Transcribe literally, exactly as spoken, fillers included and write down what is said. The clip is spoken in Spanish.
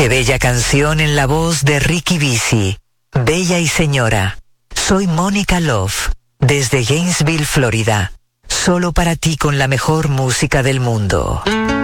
Qué bella canción en la voz de Ricky Bisi. Bella y señora. Soy Mónica Love, desde Gainesville, Florida. Solo para ti con la mejor música del mundo.